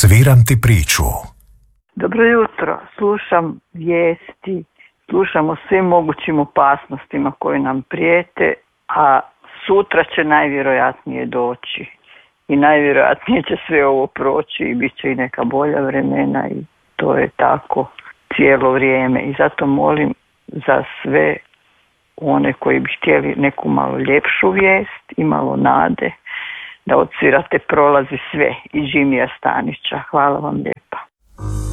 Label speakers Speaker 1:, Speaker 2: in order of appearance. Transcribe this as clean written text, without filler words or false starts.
Speaker 1: Sviram ti priču.
Speaker 2: Dobro jutro, slušam vijesti, slušam o svim mogućim opasnostima koje nam prijete, a sutra će najvjerojatnije doći i najvjerojatnije će sve ovo proći i bit će i neka bolja vremena i to je tako cijelo vrijeme. I zato molim za sve one koji bi htjeli neku malo ljepšu vijest i malo nade, da odsvirate Prolazi sve i Jimija Stanića. Hvala vam lijepa.